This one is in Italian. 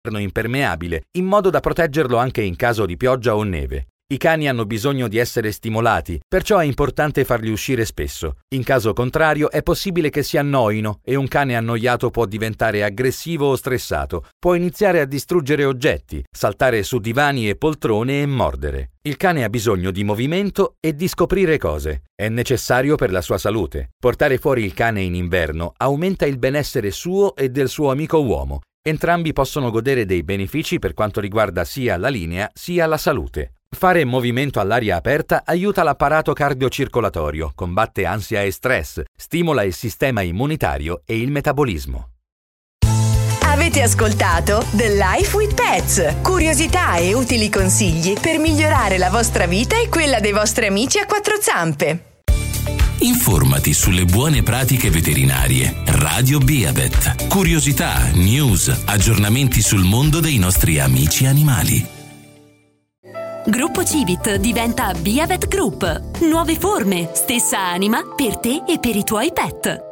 impermeabile, in modo da proteggerlo anche in caso di pioggia o neve. I cani hanno bisogno di essere stimolati, perciò è importante farli uscire spesso. In caso contrario è possibile che si annoino e un cane annoiato può diventare aggressivo o stressato, può iniziare a distruggere oggetti, saltare su divani e poltrone e mordere. Il cane ha bisogno di movimento e di scoprire cose. È necessario per la sua salute. Portare fuori il cane in inverno aumenta il benessere suo e del suo amico uomo. Entrambi possono godere dei benefici per quanto riguarda sia la linea sia la salute. Fare movimento all'aria aperta aiuta l'apparato cardiocircolatorio, combatte ansia e stress, stimola il sistema immunitario e il metabolismo. Avete ascoltato The Life with Pets. Curiosità e utili consigli per migliorare la vostra vita e quella dei vostri amici a quattro zampe. Informati sulle buone pratiche veterinarie. Radio Beavet. Curiosità, news, aggiornamenti sul mondo dei nostri amici animali. Gruppo Civit diventa Beavet Group. Nuove forme, stessa anima per te e per i tuoi pet.